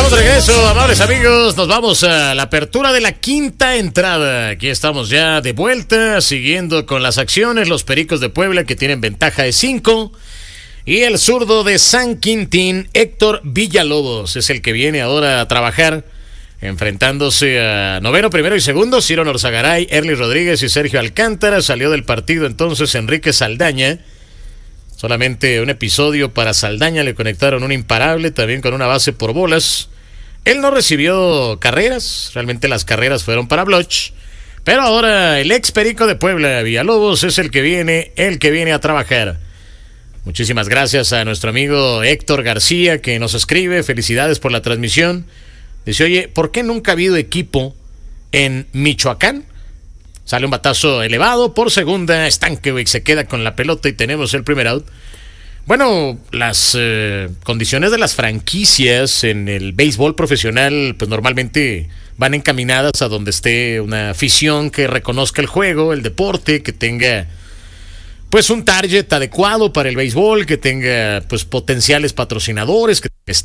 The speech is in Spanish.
Estamos de regreso, amables amigos. Nos vamos a la apertura de la quinta entrada. Aquí estamos ya de vuelta, siguiendo con las acciones. Los Pericos de Puebla, que tienen ventaja de 5. Y el zurdo de San Quintín, Héctor Villalobos, es el que viene ahora a trabajar, enfrentándose a noveno, primero y segundo. Ciro Norzagaray, Erly Rodríguez y Sergio Alcántara. Salió del partido entonces Enrique Saldaña. Solamente un episodio para Saldaña, le conectaron un imparable, también con una base por bolas. Él no recibió carreras, realmente las carreras fueron para Bloch. Pero ahora el ex Perico de Puebla, Villalobos, es el que viene a trabajar. Muchísimas gracias a nuestro amigo Héctor García, que nos escribe. Felicidades por la transmisión. Dice, oye, ¿por qué nunca ha habido equipo en Michoacán? Sale un batazo elevado por segunda. Stankiewicz se queda con la pelota y tenemos el primer out. Bueno, las condiciones de las franquicias en el béisbol profesional, pues normalmente van encaminadas a donde esté una afición que reconozca el juego, el deporte, que tenga pues un target adecuado para el béisbol, que tenga pues potenciales patrocinadores, que esté